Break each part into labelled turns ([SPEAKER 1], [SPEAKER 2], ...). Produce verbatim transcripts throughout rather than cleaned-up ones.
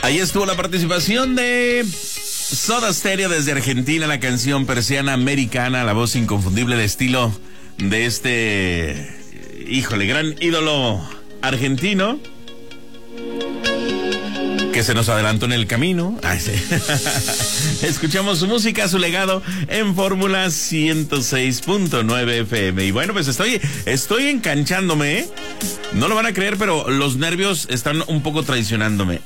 [SPEAKER 1] Ahí estuvo la participación de Soda Stereo desde Argentina, la canción Persiana Americana, la voz inconfundible, el estilo de este, híjole, gran ídolo argentino que se nos adelantó en el camino. Ay, sí. Escuchamos su música, su legado en Fórmula ciento seis punto nueve F M. Y bueno, pues estoy, estoy enganchándome, ¿eh? No lo van a creer, pero los nervios están un poco traicionándome.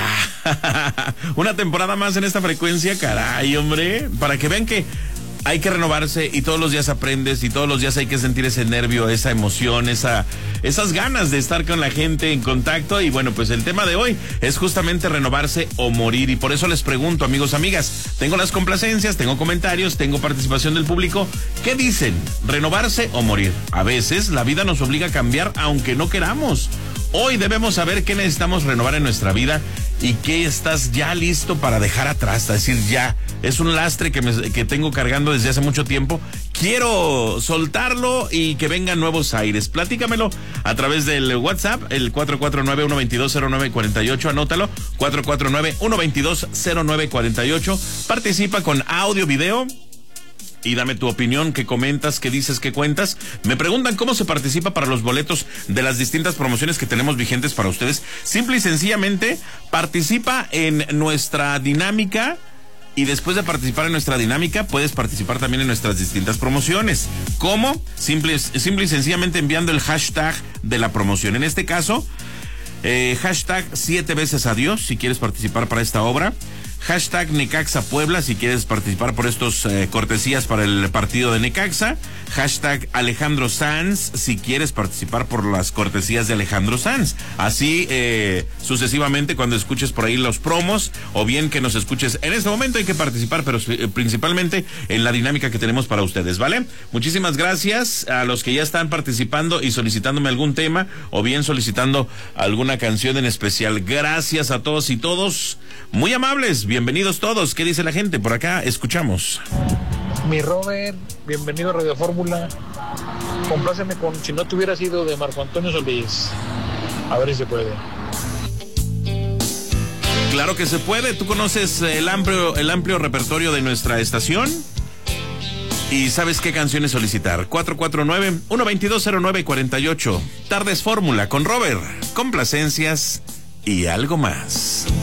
[SPEAKER 1] Ah, una temporada más en esta frecuencia, caray, hombre. Para que vean que hay que renovarse y todos los días aprendes y todos los días hay que sentir ese nervio, esa emoción, esa, esas ganas de estar con la gente en contacto. Y bueno, pues el tema de hoy es justamente renovarse o morir. Y por eso les pregunto, amigos, amigas, tengo las complacencias, tengo comentarios, tengo participación del público. ¿Qué dicen? ¿Renovarse o morir? A veces la vida nos obliga a cambiar aunque no queramos. Hoy debemos saber qué necesitamos renovar en nuestra vida y qué estás ya listo para dejar atrás. Es decir, ya es un lastre que, me, que tengo cargando desde hace mucho tiempo. Quiero soltarlo y que vengan nuevos aires. Platícamelo a través del WhatsApp, el cuatro cuatro nueve, uno dos dos, cero nueve cuatro ocho. Anótalo, cuatro cuatro nueve, uno dos dos, cero nueve cuatro ocho. Participa con audio, video y dame tu opinión, qué comentas, qué dices, qué cuentas. Me preguntan cómo se participa para los boletos de las distintas promociones que tenemos vigentes para ustedes. Simple y sencillamente, participa en nuestra dinámica y después de participar en nuestra dinámica, puedes participar también en nuestras distintas promociones. ¿Cómo? Simple, simple y sencillamente enviando el hashtag de la promoción. En este caso, eh, hashtag siete veces adiós si quieres participar para esta obra. Hashtag Necaxa Puebla si quieres participar por estos eh, cortesías para el partido de Necaxa. Hashtag Alejandro Sanz si quieres participar por las cortesías de Alejandro Sanz. Así eh, sucesivamente cuando escuches por ahí los promos o bien que nos escuches en este momento hay que participar, pero eh, principalmente en la dinámica que tenemos para ustedes, ¿vale? Muchísimas gracias a los que ya están participando y solicitándome algún tema o bien solicitando alguna canción en especial. Gracias a todos y todos, muy amables. Bienvenidos todos. ¿Qué dice la gente? Por acá escuchamos.
[SPEAKER 2] Mi Robert, bienvenido a Radio Fórmula. Compláceme con Si no te hubieras ido de Marco Antonio Solís. A ver si se puede.
[SPEAKER 1] Claro que se puede. Tú conoces el amplio, el amplio repertorio de nuestra estación y sabes qué canciones solicitar. cuatro cuatro nueve, uno dos dos, cero nueve cuatro ocho. Tardes Fórmula con Robert. Complacencias y algo más.